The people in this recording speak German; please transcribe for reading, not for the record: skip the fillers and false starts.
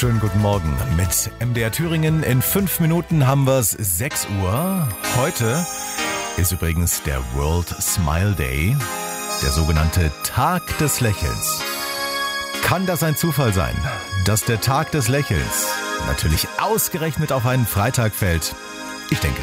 Schönen guten Morgen mit MDR Thüringen. In 5 Minuten haben wir es 6 Uhr. Heute ist übrigens der World Smile Day, der sogenannte Tag des Lächelns. Kann das ein Zufall sein, dass der Tag des Lächelns natürlich ausgerechnet auf einen Freitag fällt? Ich denke